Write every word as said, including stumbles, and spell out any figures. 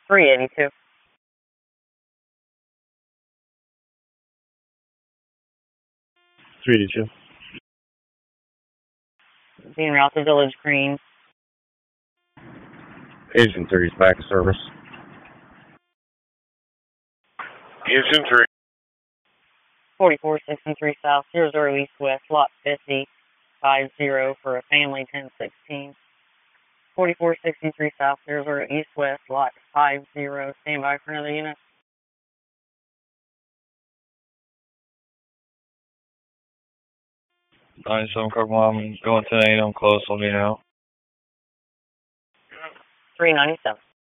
three eighty-two. three eighty-two. Being route to Village Green. Agent three's back service. Agent three. forty-four sixty-three South, zero zero East West, lot fifty, five zero for a family, ten sixteen. forty-four sixty-three South, zero zero East West, lot five zero. Stand by for another unit. ninety-seven Kirkland, I'm going ten eight, I'm close, let me know. three ninety-seven.